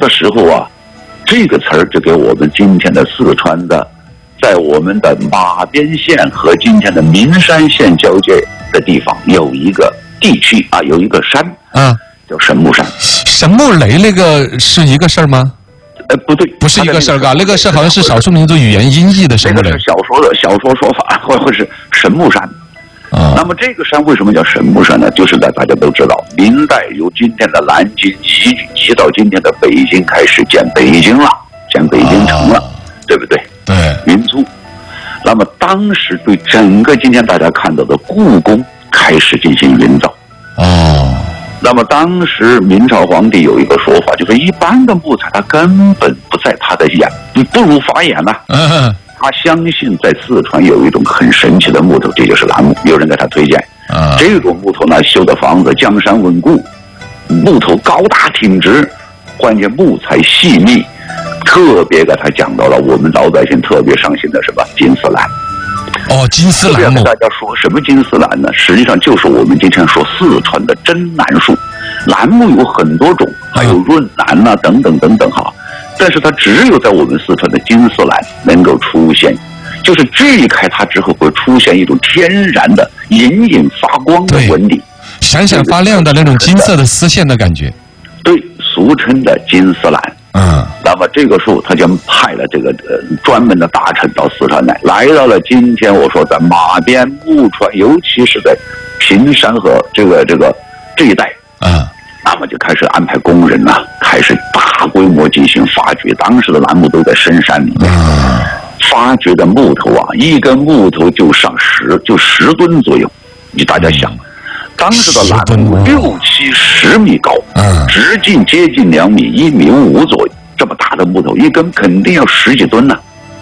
的时候啊，这个词儿就给我们今天的四川的，在我们的马边县和今天的岷山县交界的地方有一个地区啊，有一个山啊，叫神木山。 神木雷那个是一个事儿吗？ 不对， 不是一个事儿吧？那个是好像是少数民族语言音译的神木雷。 那个是小说说法，或是神木山。那么这个山为什么叫神木山呢？就是大家都知道，明代由今天的南京移到今天的北京，开始建北京了，建北京城了，对不对？ 对， 民族。那么当时对整个今天大家看到的故宫开始进行营造。那么当时明朝皇帝有一个说法，就是一般的木材它根本不在他的眼，不如法眼呐。他相信在四川有一种很神奇的木头，这就是楠木。有人给他推荐，这种木头呢，修的房子江山稳固，木头高大挺直，关键木材细密，特别给他讲到了我们老百姓特别上心的什么金丝兰。金丝兰木。大家说什么金丝兰呢？实际上就是我们经常说四川的真楠树。楠木有很多种，还有润楠呐，等等等等哈。但是它只有在我们四川的金丝兰能够出现，就是锯开它之后会出现一种天然的隐隐发光的纹理， 闪闪发亮的那种金色的丝线的感觉。 对，俗称的金丝兰。那么这个时候他就派了这个专门的大臣到四川来到了今天我说在马边木川，尤其是在平山和这一带那么就开始安排工人开始大规模进行发掘。当时的楠木都在深山里面，发掘的木头一根木头就上10吨左右。你大家想，当时的楠木6-7-10米高，直径接近2米，1.5米左右，这么大的木头一根肯定要10几吨呢。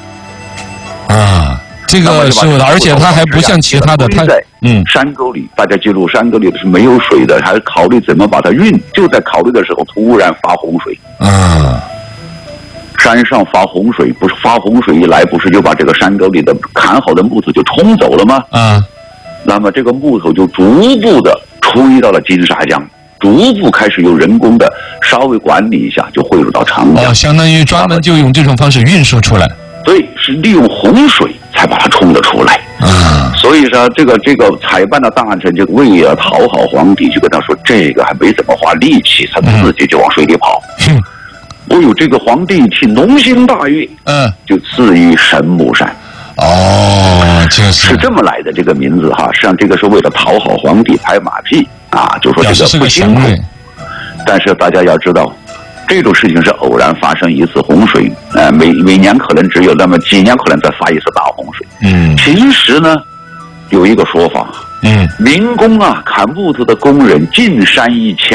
这个是的，而且它还不像其他的，它在山沟里，大家记住，山沟里是没有水的，还是考虑怎么把它运。就在考虑的时候，突然发洪水。山上发洪水，不是发洪水一来，不是就把这个山沟里的砍好的木头就冲走了吗？那么这个木头就逐步的吹到了金沙江，逐步开始由人工的稍微管理一下，就汇入到长江。 相当于专门就用这种方式运输出来。 对，是利用洪水才把它冲了出来。所以说这个采办的大臣就为了讨好皇帝，就跟他说这个还没怎么花力气，他自己就往水里跑。这个皇帝一听龙心大悦，就赐予神木山。是这么来的这个名字哈。实际上这个是为了讨好皇帝拍马屁就说这个不辛苦。但是大家要知道，这种事情是偶然发生一次洪水，每年可能只有那么几年可能再发一次大洪水。其实呢，有一个说法，民工砍木头的工人进山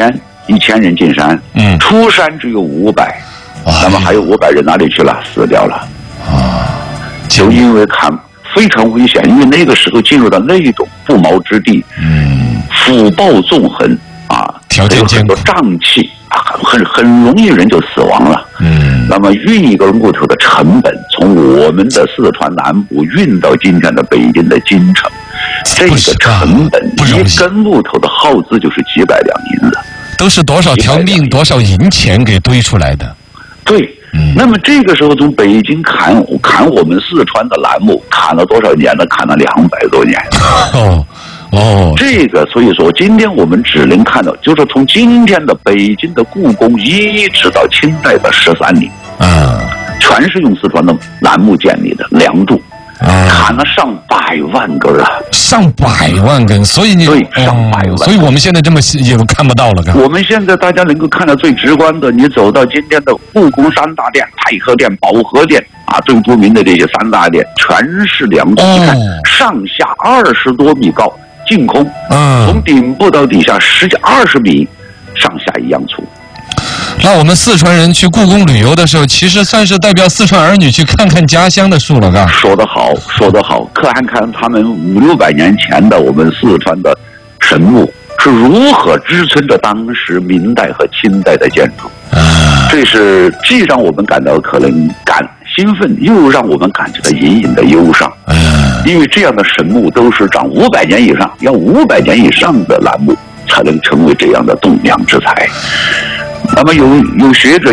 1000人进山，出山只有500，那么还有500人哪里去了？死掉了。就因为非常危险，因为那个时候进入到那种不毛之地，腐暴纵横条件艰苦， 有很多瘴气很容易人就死亡了。那么运一根木头的成本，从我们的四川南部运到今天的北京的京城，这个成本一根木头的耗资就是几百两银子， 都是多少条命多少银钱给堆出来的。 对。那么这个时候从北京砍我们四川的楠木，砍了多少年呢？砍了200多年。这个所以说今天我们只能看到，就是从今天的北京的故宫一直到清代的13里，全是用四川的楠木建立的梁柱，砍了上百万根上百万根，所以对上百万， 所以我们现在这么也看不到了。 我们现在大家能够看到最直观的，你走到今天的故宫3大殿，太和殿、保和殿最著名的这些3大殿，全是梁柱。你看上下20多米高，净空，从顶部到底下20米，上下一样粗。 那我们四川人去故宫旅游的时候，其实算是代表四川儿女去看看家乡的树了，嘎。 说得好，看看他们500-600年前的我们四川的神木是如何支撑着当时明代和清代的建筑。这是既让我们感到可能兴奋，又让我们感觉到隐隐的忧伤。因为这样的神木都是长500年以上，要500年以上的楠木才能成为这样的栋梁之材。那么有学者